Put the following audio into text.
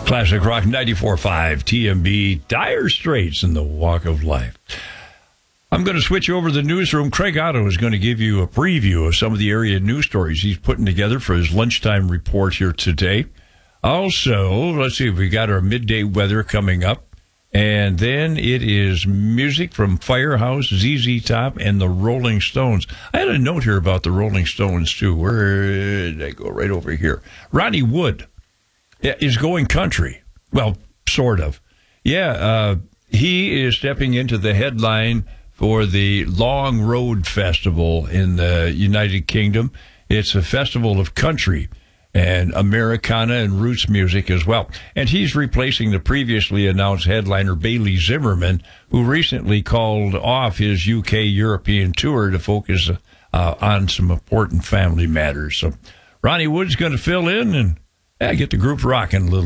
Classic Rock 94.5 TMB, Dire Straits in the Walk of Life. I'm going to switch over to the newsroom. Craig Otto is going to give you a preview of some of the area news stories he's putting together for his lunchtime report here today. Also, let's see, we got our midday weather coming up. And then it is music from Firehouse, ZZ Top, and the Rolling Stones. I had a note here about the Rolling Stones, too. Where did I go? Right over here. Ronnie Wood is going country. Well, sort of. Yeah, he is stepping into the headline for the Long Road Festival in the United Kingdom. It's a festival of country and Americana and roots music as well. And he's replacing the previously announced headliner Bailey Zimmerman, who recently called off his UK European tour to focus on some important family matters. So Ronnie Wood's going to fill in and get the group rocking a little.